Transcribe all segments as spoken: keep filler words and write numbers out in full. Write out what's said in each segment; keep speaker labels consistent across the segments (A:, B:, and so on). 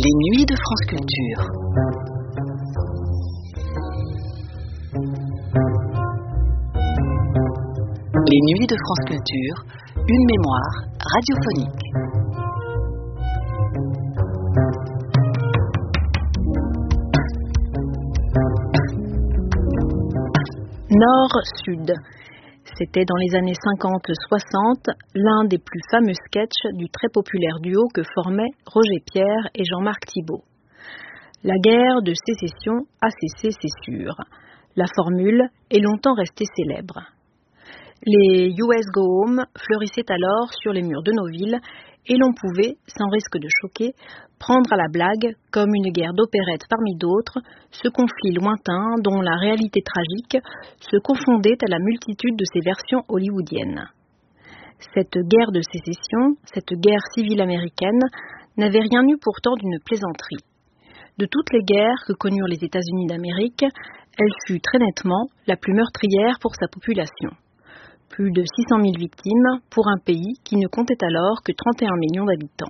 A: Les nuits de France Culture. Les nuits de France Culture, une mémoire radiophonique.
B: Nord-Sud. C'était dans les années cinquante soixante l'un des plus fameux sketchs du très populaire duo que formaient Roger Pierre et Jean-Marc Thibault. La guerre de sécession a cessé, c'est sûr. La formule est longtemps restée célèbre. Les U S Go Home fleurissaient alors sur les murs de nos villes et l'on pouvait, sans risque de choquer, prendre à la blague, comme une guerre d'opérette parmi d'autres, ce conflit lointain dont la réalité tragique se confondait à la multitude de ses versions hollywoodiennes. Cette guerre de sécession, cette guerre civile américaine, n'avait rien eu pourtant d'une plaisanterie. De toutes les guerres que connurent les États-Unis d'Amérique, elle fut très nettement la plus meurtrière pour sa population. Plus de six cent mille victimes pour un pays qui ne comptait alors que trente et un millions d'habitants.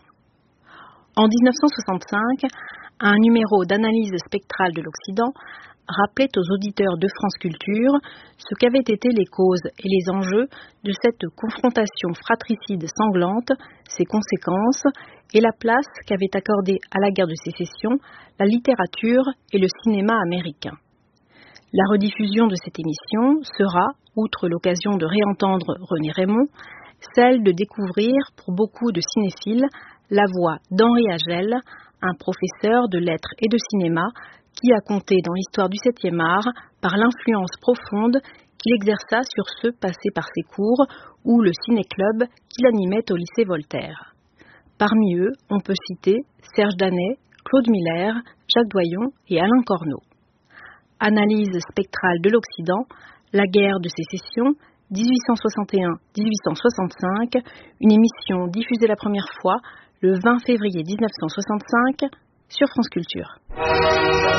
B: En dix-neuf cent soixante-cinq, un numéro d'analyse spectrale de l'Occident rappelait aux auditeurs de France Culture ce qu'avaient été les causes et les enjeux de cette confrontation fratricide sanglante, ses conséquences et la place qu'avaient accordée à la guerre de sécession la littérature et le cinéma américain. La rediffusion de cette émission sera, outre l'occasion de réentendre René Raymond, celle de découvrir pour beaucoup de cinéphiles la voix d'Henri Agel, un professeur de lettres et de cinéma qui a compté dans l'histoire du septième art par l'influence profonde qu'il exerça sur ceux passés par ses cours ou le ciné-club qu'il animait au lycée Voltaire. Parmi eux, on peut citer Serge Danet, Claude Miller, Jacques Doyon et Alain Corneau. Analyse spectrale de l'Occident, la guerre de sécession, dix-huit cent soixante et un à dix-huit cent soixante-cinq, une émission diffusée la première fois le vingt février mille neuf cent soixante-cinq sur France Culture.